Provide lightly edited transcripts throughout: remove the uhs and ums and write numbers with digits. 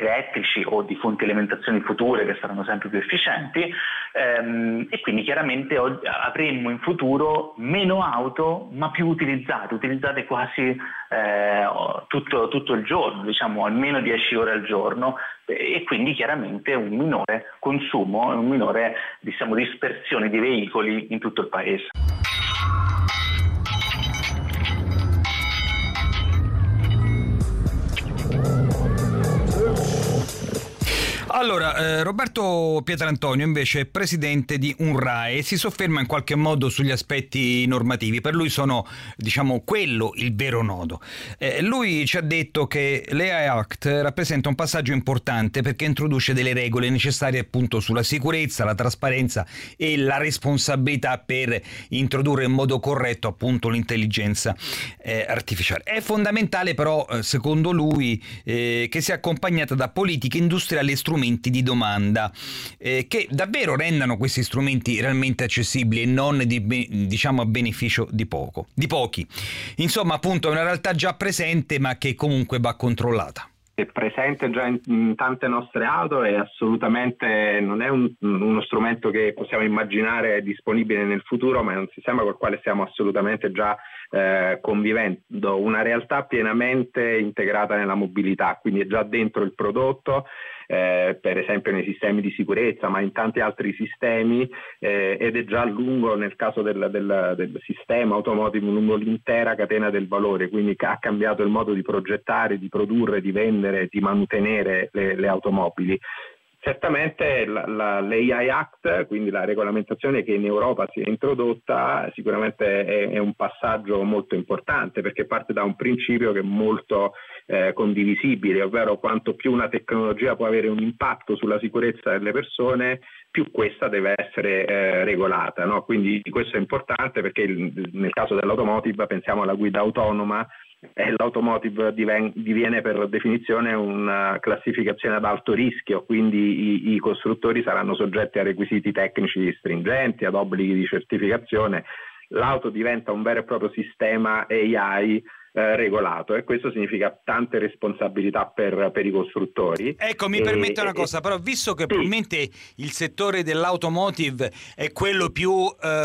elettrici o di fonti di alimentazione future che saranno sempre più efficienti, e quindi chiaramente avremmo in futuro meno auto ma più utilizzate quasi tutto il giorno, diciamo almeno 10 ore al giorno, e quindi chiaramente un minore consumo e un minore, diciamo, dispersione di veicoli in tutto il paese. Allora, Roberto Pietrantonio invece è presidente di UNRAE e si sofferma in qualche modo sugli aspetti normativi. Per lui sono, diciamo, quello il vero nodo. Lui ci ha detto che l'AI Act rappresenta un passaggio importante perché introduce delle regole necessarie appunto sulla sicurezza, la trasparenza e la responsabilità per introdurre in modo corretto appunto l'intelligenza artificiale. È fondamentale però, secondo lui, che sia accompagnata da politiche industriali e strumenti di domanda che davvero rendano questi strumenti realmente accessibili e non diciamo a beneficio di pochi. Insomma, appunto, è una realtà già presente ma che comunque va controllata. È presente già in tante nostre auto e assolutamente non è uno strumento che possiamo immaginare disponibile nel futuro, ma è un sistema col quale stiamo assolutamente già convivendo, una realtà pienamente integrata nella mobilità, quindi è già dentro il prodotto, per esempio nei sistemi di sicurezza, ma in tanti altri sistemi, ed è già lungo nel caso del sistema automotive, lungo l'intera catena del valore, quindi ha cambiato il modo di progettare, di produrre, di vendere, di mantenere le automobili. Certamente l'AI Act, quindi la regolamentazione che in Europa si è introdotta, sicuramente è un passaggio molto importante perché parte da un principio che è molto condivisibile, ovvero quanto più una tecnologia può avere un impatto sulla sicurezza delle persone, più questa deve essere regolata, no? Quindi questo è importante perché nel caso dell'automotive pensiamo alla guida autonoma, e l'automotive diviene per definizione una classificazione ad alto rischio, quindi i costruttori saranno soggetti a requisiti tecnici stringenti, ad obblighi di certificazione. L'auto diventa un vero e proprio sistema AI regolato e questo significa tante responsabilità per i costruttori. Ecco, mi permette una cosa, però visto che probabilmente il settore dell'automotive è quello più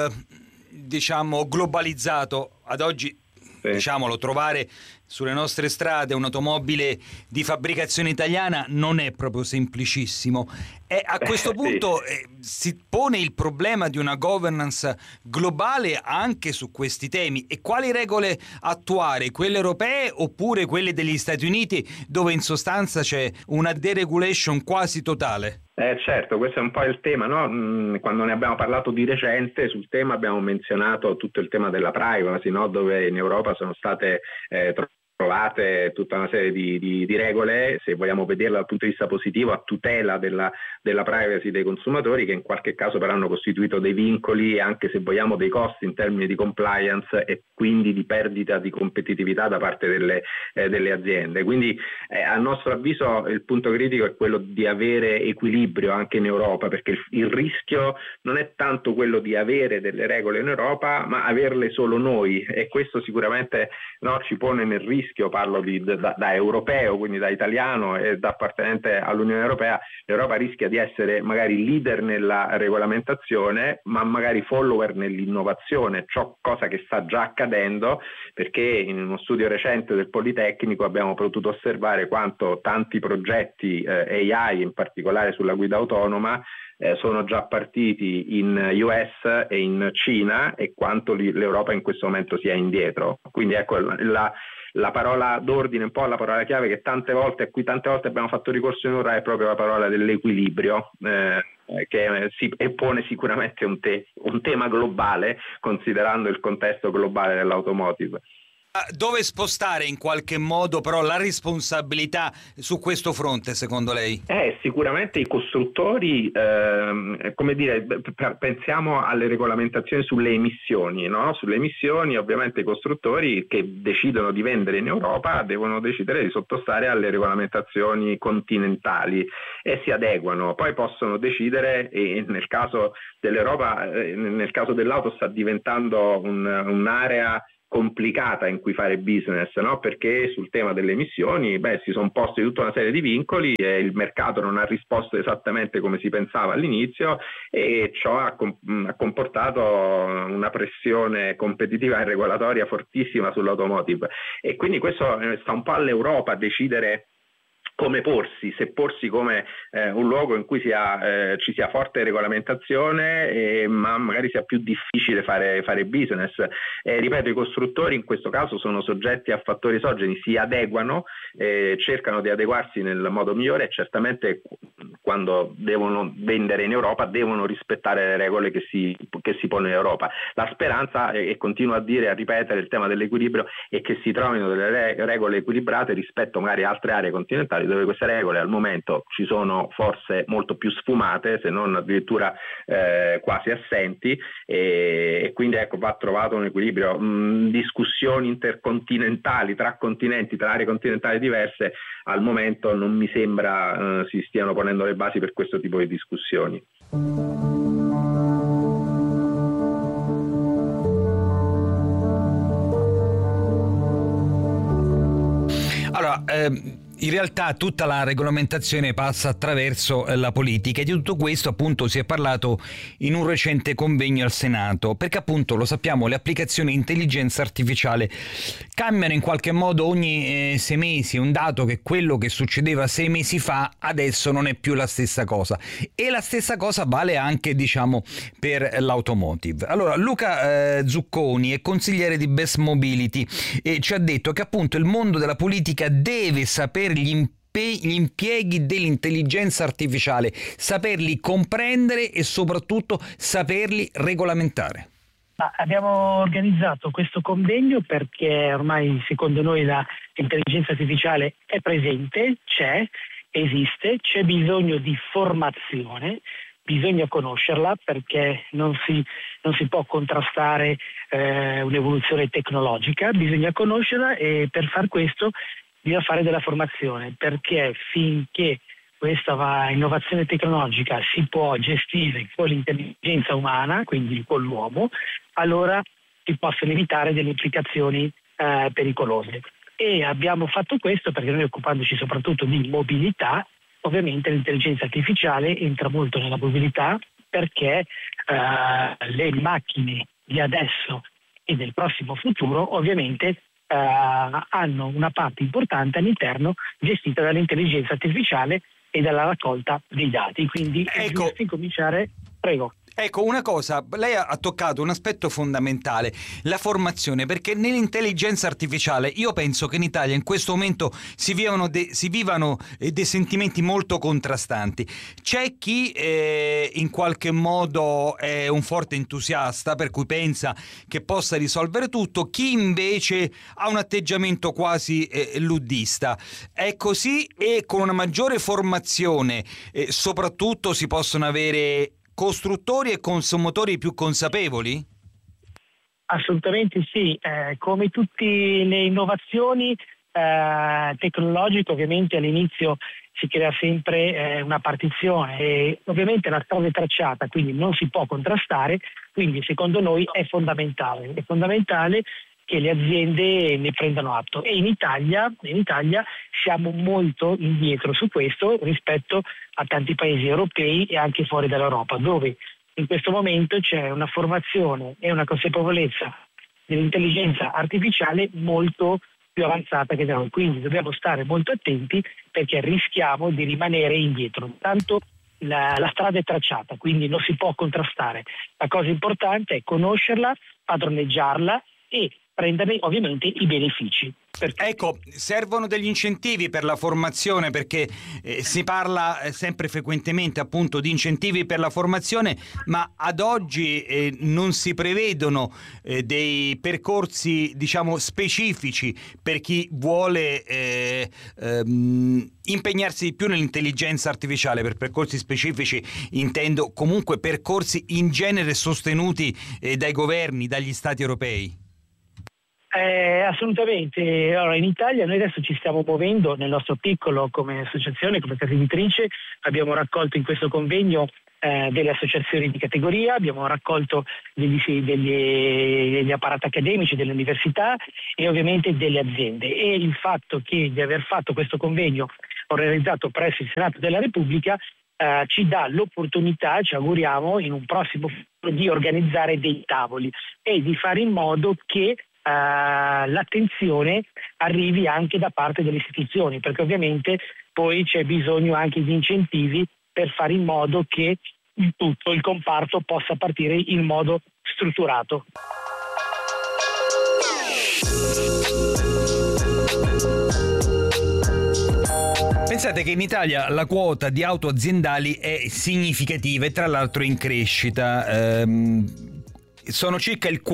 diciamo globalizzato ad oggi, diciamolo, trovare sulle nostre strade un'automobile di fabbricazione italiana non è proprio semplicissimo. E a questo punto si pone il problema di una governance globale anche su questi temi. E quali regole attuare? Quelle europee oppure quelle degli Stati Uniti, dove in sostanza c'è una deregulation quasi totale? Certo, questo è un po' il tema, no? Quando ne abbiamo parlato di recente sul tema abbiamo menzionato tutto il tema della privacy, no? Dove in Europa sono state trovate tutta una serie di regole, se vogliamo vederla dal punto di vista positivo, a tutela della privacy dei consumatori, che in qualche caso però hanno costituito dei vincoli e anche, se vogliamo, dei costi in termini di compliance e quindi di perdita di competitività da parte delle aziende. Quindi a nostro avviso il punto critico è quello di avere equilibrio anche in Europa, perché il rischio non è tanto quello di avere delle regole in Europa, ma averle solo noi, e questo sicuramente ci pone nel rischio. Parlo da europeo, quindi da italiano e da appartenente all'Unione Europea. L'Europa rischia di essere magari leader nella regolamentazione, ma magari follower nell'innovazione, cosa che sta già accadendo, perché in uno studio recente del Politecnico abbiamo potuto osservare quanto tanti progetti AI, in particolare sulla guida autonoma, sono già partiti in US e in Cina, e quanto l'Europa in questo momento sia indietro. Quindi ecco la parola d'ordine, un po' la parola chiave a cui tante volte abbiamo fatto ricorso in ora, è proprio la parola dell'equilibrio, che si pone sicuramente un tema globale, considerando il contesto globale dell'automotive. Dove spostare in qualche modo però la responsabilità su questo fronte, secondo lei? Sicuramente i costruttori, pensiamo alle regolamentazioni sulle emissioni, no? Sulle emissioni ovviamente i costruttori che decidono di vendere in Europa devono decidere di sottostare alle regolamentazioni continentali e si adeguano. Poi possono decidere, e nel caso dell'Europa, nel caso dell'auto sta diventando un'area complicata in cui fare business, no? Perché sul tema delle emissioni si sono posti tutta una serie di vincoli e il mercato non ha risposto esattamente come si pensava all'inizio, e ciò ha comportato una pressione competitiva e regolatoria fortissima sull'automotive, e quindi questo sta un po' all'Europa a decidere come porsi, se porsi come un luogo in cui ci sia forte regolamentazione, ma magari sia più difficile fare business. Ripeto, i costruttori in questo caso sono soggetti a fattori esogeni, si adeguano, cercano di adeguarsi nel modo migliore, e certamente quando devono vendere in Europa devono rispettare le regole che si pone in Europa. La speranza, e continuo a ripetere il tema dell'equilibrio, è che si trovino delle regole equilibrate rispetto magari a altre aree continentali, dove queste regole al momento ci sono forse molto più sfumate, se non addirittura quasi assenti, e quindi va trovato un equilibrio. Discussioni intercontinentali tra continenti, tra aree continentali diverse, al momento non mi sembra si stiano ponendo le basi per questo tipo di discussioni. Allora, in realtà tutta la regolamentazione passa attraverso la politica, e di tutto questo appunto si è parlato in un recente convegno al Senato, perché appunto lo sappiamo, le applicazioni di intelligenza artificiale cambiano in qualche modo ogni 6 mesi, un dato che quello che succedeva 6 mesi fa adesso non è più la stessa cosa, e la stessa cosa vale anche per l'automotive. Allora Luca Zucconi è consigliere di Best Mobility e ci ha detto che appunto il mondo della politica deve sapere gli impieghi dell'intelligenza artificiale, saperli comprendere e soprattutto saperli regolamentare. Abbiamo organizzato questo convegno perché ormai secondo noi l'intelligenza artificiale è presente, esiste, c'è bisogno di formazione, bisogna conoscerla perché non si può contrastare un'evoluzione tecnologica, bisogna conoscerla, e per far questo bisogna fare della formazione, perché finché questa innovazione tecnologica si può gestire con l'intelligenza umana, quindi con l'uomo, allora si possono evitare delle implicazioni pericolose. E abbiamo fatto questo perché noi, occupandoci soprattutto di mobilità, ovviamente l'intelligenza artificiale entra molto nella mobilità, perché le macchine di adesso e del prossimo futuro ovviamente hanno una parte importante all'interno gestita dall'intelligenza artificiale e dalla raccolta dei dati. Quindi bisogna incominciare. Prego. Ecco, una cosa, lei ha toccato un aspetto fondamentale, la formazione, perché nell'intelligenza artificiale io penso che in Italia in questo momento si vivano dei sentimenti molto contrastanti. C'è chi in qualche modo è un forte entusiasta, per cui pensa che possa risolvere tutto, chi invece ha un atteggiamento quasi luddista. È così, e con una maggiore formazione soprattutto si possono avere costruttori e consumatori più consapevoli? Assolutamente sì, come tutte le innovazioni tecnologiche, ovviamente all'inizio si crea sempre una partizione, e ovviamente la strada è tracciata, quindi non si può contrastare, quindi secondo noi è fondamentale che le aziende ne prendano atto, e in Italia siamo molto indietro su questo rispetto a tanti paesi europei e anche fuori dall'Europa, dove in questo momento c'è una formazione e una consapevolezza dell'intelligenza artificiale molto più avanzata che da noi, quindi dobbiamo stare molto attenti perché rischiamo di rimanere indietro. Tanto la strada è tracciata, quindi non si può contrastare. La cosa importante è conoscerla, padroneggiarla e prenderne ovviamente i benefici. Ecco, servono degli incentivi per la formazione, perché si parla sempre frequentemente appunto di incentivi per la formazione, ma ad oggi non si prevedono dei percorsi specifici per chi vuole impegnarsi di più nell'intelligenza artificiale. Per percorsi specifici intendo comunque percorsi in genere sostenuti dai governi, dagli stati europei. Assolutamente. Allora, in Italia noi adesso ci stiamo muovendo nel nostro piccolo come associazione, come casa editrice. Abbiamo raccolto in questo convegno delle associazioni di categoria, abbiamo raccolto degli apparati accademici, delle università e ovviamente delle aziende. E il fatto di aver fatto questo convegno organizzato presso il Senato della Repubblica ci dà l'opportunità, ci auguriamo, in un prossimo futuro di organizzare dei tavoli e di fare in modo che l'attenzione arrivi anche da parte delle istituzioni, perché ovviamente poi c'è bisogno anche di incentivi per fare in modo che tutto il comparto possa partire in modo strutturato. Pensate che in Italia la quota di auto aziendali è significativa e tra l'altro in crescita. Sono circa il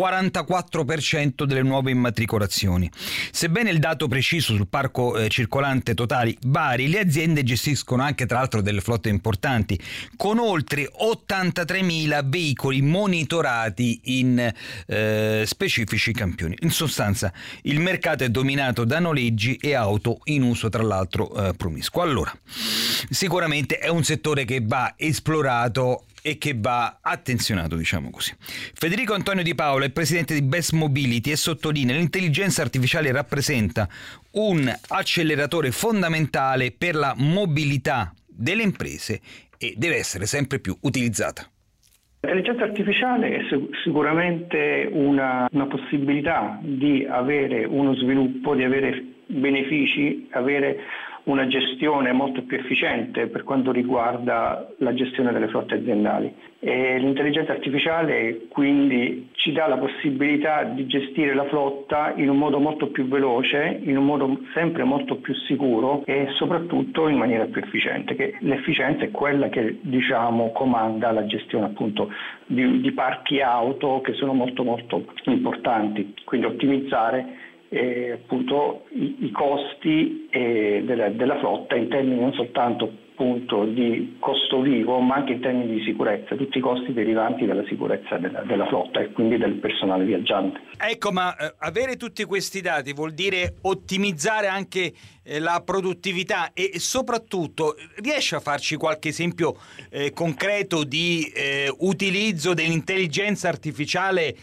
44% delle nuove immatricolazioni. Sebbene il dato preciso sul parco circolante totali vari, le aziende gestiscono anche tra l'altro delle flotte importanti, con oltre 83.000 veicoli monitorati in specifici campioni. In sostanza, il mercato è dominato da noleggi e auto in uso tra l'altro promiscuo. Allora, sicuramente è un settore che va esplorato e che va attenzionato, diciamo così. Federico Antonio Di Paola è presidente di Best Mobility e sottolinea: l'intelligenza artificiale rappresenta un acceleratore fondamentale per la mobilità delle imprese e deve essere sempre più utilizzata. L'intelligenza artificiale è sicuramente una possibilità di avere uno sviluppo, di avere benefici, avere una gestione molto più efficiente per quanto riguarda la gestione delle flotte aziendali. E l'intelligenza artificiale quindi ci dà la possibilità di gestire la flotta in un modo molto più veloce, in un modo sempre molto più sicuro e soprattutto in maniera più efficiente, che l'efficienza è quella che comanda la gestione appunto di parchi auto che sono molto molto importanti, quindi ottimizzare appunto i costi della flotta in termini non soltanto appunto di costo vivo ma anche in termini di sicurezza, tutti i costi derivanti dalla sicurezza della flotta e quindi del personale viaggiante. Ecco, ma avere tutti questi dati vuol dire ottimizzare anche la produttività e soprattutto riesce a farci qualche esempio concreto di utilizzo dell'intelligenza artificiale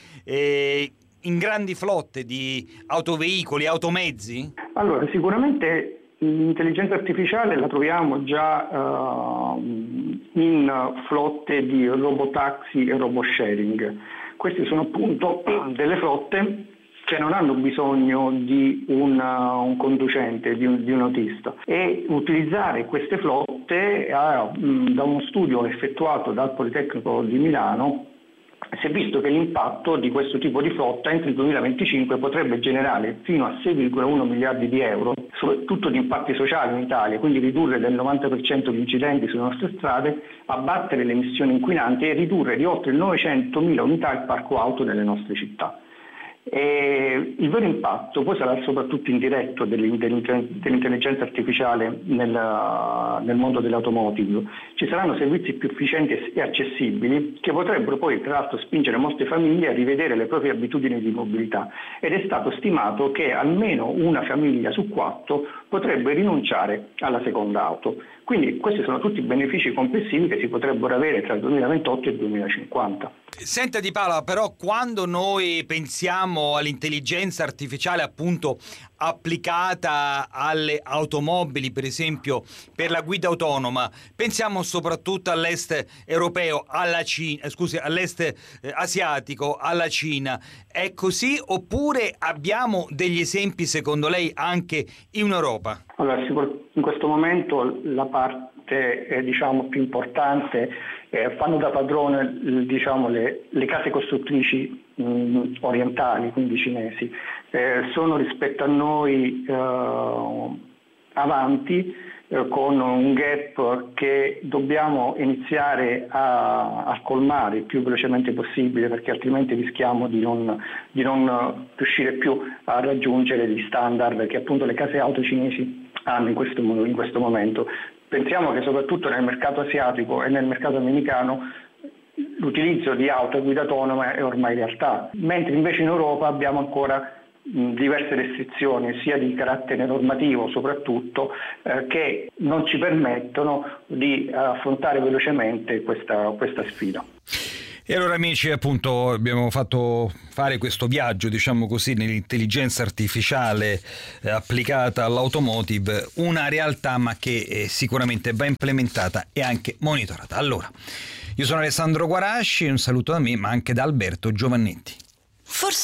in grandi flotte di autoveicoli, automezzi? Allora, sicuramente l'intelligenza artificiale la troviamo già in flotte di robotaxi e robosharing. Queste sono appunto delle flotte che non hanno bisogno di un conducente, di un autista, e utilizzare queste flotte da uno studio effettuato dal Politecnico di Milano si è visto che l'impatto di questo tipo di flotta entro il 2025 potrebbe generare fino a 6,1 miliardi di euro, soprattutto di impatti sociali in Italia, quindi ridurre del 90% gli incidenti sulle nostre strade, abbattere le emissioni inquinanti e ridurre di oltre 900.000 unità il parco auto nelle nostre città. E il vero impatto poi sarà soprattutto indiretto dell'intelligenza artificiale nel mondo dell'automotive. Ci saranno servizi più efficienti e accessibili che potrebbero poi tra l'altro spingere molte famiglie a rivedere le proprie abitudini di mobilità, ed è stato stimato che almeno una famiglia su 4 potrebbe rinunciare alla seconda auto. Quindi questi sono tutti benefici complessivi che si potrebbero avere tra il 2028 e il 2050. Senta Di Paola, però quando noi pensiamo all'intelligenza artificiale appunto applicata alle automobili, per esempio per la guida autonoma, pensiamo soprattutto all'est europeo, all'est asiatico, alla Cina. È così oppure abbiamo degli esempi secondo lei anche in Europa? Allora, in questo momento la parte più importante fanno da padrone le case costruttrici orientali, quindi cinesi, sono rispetto a noi avanti con un gap che dobbiamo iniziare a colmare il più velocemente possibile, perché altrimenti rischiamo di non riuscire più a raggiungere gli standard che appunto le case auto cinesi hanno in questo momento. Pensiamo che soprattutto nel mercato asiatico e nel mercato americano l'utilizzo di auto a guida autonoma è ormai realtà, mentre invece in Europa abbiamo ancora diverse restrizioni sia di carattere normativo soprattutto che non ci permettono di affrontare velocemente questa sfida. E allora amici, appunto abbiamo fatto fare questo viaggio, diciamo così, nell'intelligenza artificiale applicata all'automotive, una realtà ma che sicuramente va implementata e anche monitorata. Allora, io sono Alessandro Guarasci, un saluto da me ma anche da Alberto Giovannetti.